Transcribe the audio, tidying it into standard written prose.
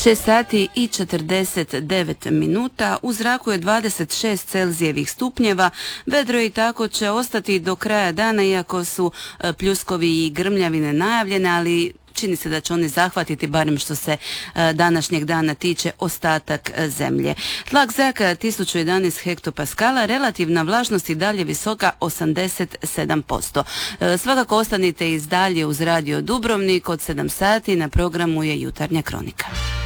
6 sati i 49 minuta, u zraku je 26 Celzijevih stupnjeva, vedro i tako će ostati do kraja dana, iako su pljuskovi i grmljavine najavljene, ali čini se da će oni zahvatiti, barem što se današnjeg dana tiče, ostatak zemlje. Tlak zraka 1011 hektopaskala, relativna vlažnost i dalje visoka 87%. Svakako ostanite iz dalje uz Radio Dubrovnik, od 7 sati na programu je Jutarnja kronika.